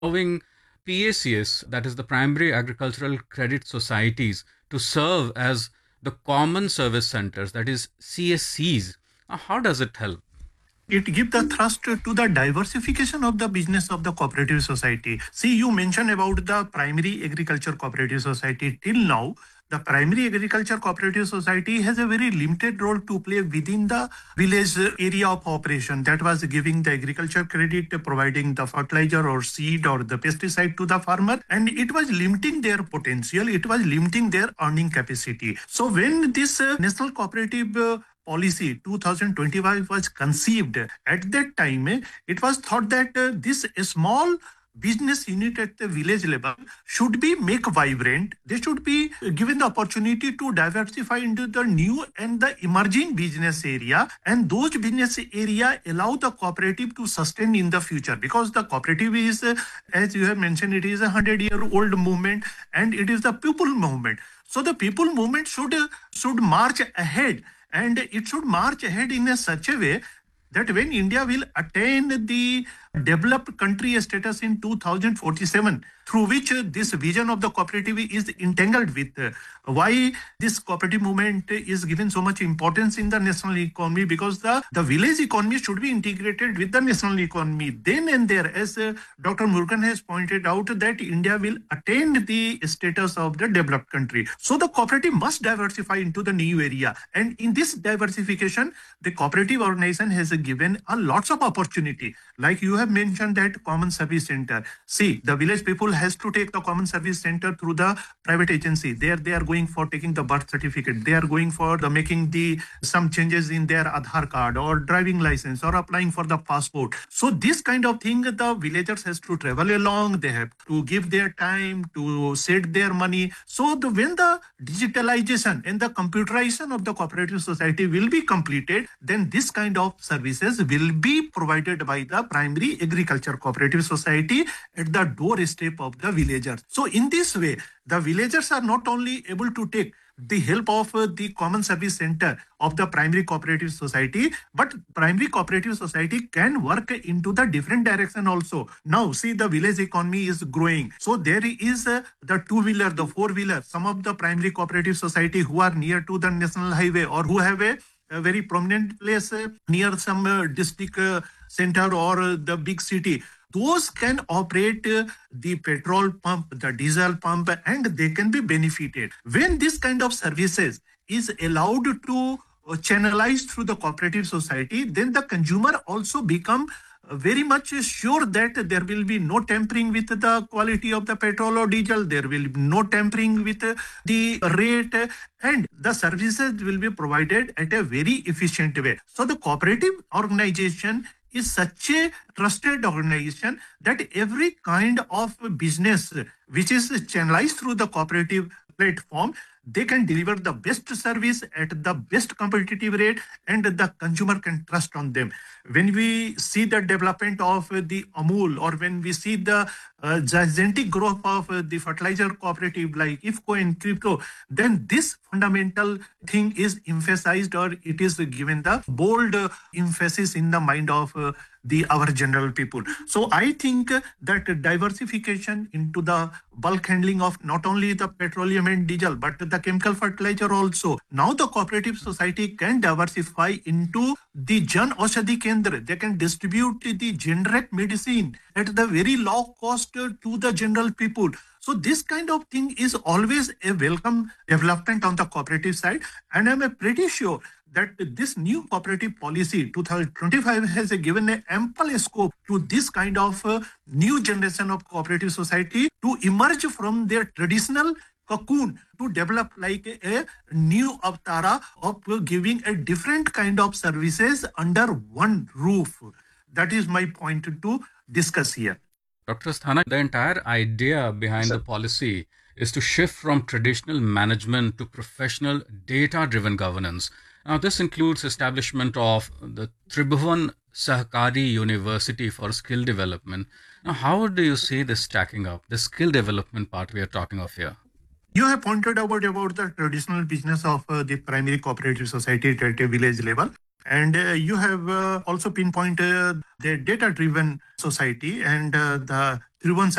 allowing PACS, that is the Primary Agricultural Credit Societies, to serve as the common service centers, that is CSCs. How does it help? It gives the thrust to the diversification of the business of the cooperative society. See, you mentioned about the primary agriculture cooperative society. Till now, the primary agriculture cooperative society has a very limited role to play within the village area of operation. That was giving the agriculture credit, providing the fertilizer or seed or the pesticide to the farmer, and it was limiting their potential. It was limiting their earning capacity. So when this national cooperative policy 2025 was conceived, at that time it was thought that this small business unit at the village level should be make vibrant. They should be given the opportunity to diversify into the new and the emerging business area, and those business area allow the cooperative to sustain in the future, because the cooperative is, as you have mentioned, it is a 100-year-old movement, and it is the people movement. So the people movement should march ahead, and it should march ahead in such a way that when India will attain the developed country status in 2047, through which this vision of the cooperative is entangled with. Why this cooperative movement is given so much importance in the national economy? Because the village economy should be integrated with the national economy. Then and there, as Dr. Murugan has pointed out, that India will attain the status of the developed country. So the cooperative must diversify into the new area. And in this diversification, the cooperative organization has given a lots of opportunity. Like you have mentioned that common service center. See, the village people has to take the common service center through the private agency. There they are going for taking the birth certificate. They are going for the making some changes in their Aadhaar card or driving license or applying for the passport. So this kind of thing, the villagers has to travel along. They have to give their time to set their money. So when the digitalization and the computerization of the cooperative society will be completed, then this kind of services will be provided by the primary agriculture cooperative society at the doorstep of the villagers. So in this way, the villagers are not only able to take the help of the common service center of the primary cooperative society, but primary cooperative society can work into the different direction also. Now, see, the village economy is growing. So there is the two-wheeler, the four-wheeler, some of the primary cooperative society who are near to the national highway or who have a very prominent place near some district center or the big city. Those can operate the petrol pump, the diesel pump, and they can be benefited. When this kind of services is allowed to channelize through the cooperative society, then the consumer also become very much sure that there will be no tampering with the quality of the petrol or diesel. There will be no tampering with the rate, and the services will be provided at a very efficient way. So the cooperative organization is such a trusted organization that every kind of business which is channelized through the cooperative platform, they can deliver the best service at the best competitive rate, and the consumer can trust on them. When we see the development of the Amul, or when we see the gigantic growth of the fertilizer cooperative like IFFCO and Crypto, then this fundamental thing is emphasized, or it is given the bold emphasis in the mind of our general people. So I think that diversification into the bulk handling of not only the petroleum and diesel, but the chemical fertilizer also. Now the cooperative society can diversify into the Jan Aushadhi Kendra. They can distribute the generic medicine at the very low cost to the general people. So this kind of thing is always a welcome development on the cooperative side. And I'm pretty sure that this new cooperative policy 2025 has given an ample scope to this kind of new generation of cooperative society to emerge from their traditional cocoon to develop like a new avatara of giving a different kind of services under one roof. That is my point to discuss here. Dr. Asthana, the entire idea behind the policy is to shift from traditional management to professional data-driven governance. Now, this includes establishment of the Tribhuvan Sahakari University for skill development. Now, how do you see this stacking up, the skill development part we are talking of here? You have pointed out about the traditional business of the primary cooperative society at a village level. And you have also pinpointed the data-driven society and the Tribhuvan